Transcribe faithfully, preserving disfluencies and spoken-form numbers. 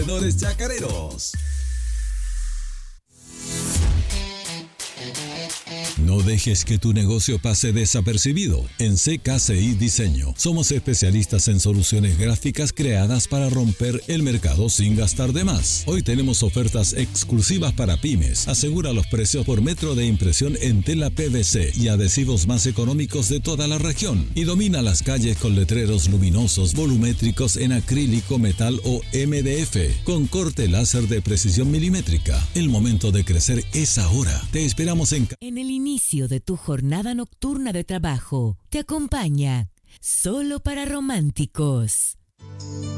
Vendedores Chacareros. No dejes que tu negocio pase desapercibido. En C K C I Diseño somos especialistas en soluciones gráficas creadas para romper el mercado sin gastar de más. Hoy tenemos ofertas exclusivas para pymes. Asegura los precios por metro de impresión en tela P V C y adhesivos más económicos de toda la región. Y domina las calles con letreros luminosos, volumétricos en acrílico, metal o M D F, con corte láser de precisión milimétrica. El momento de crecer es ahora. Te esperamos en... En el inicio de tu jornada nocturna de trabajo, te acompaña Solo para Románticos.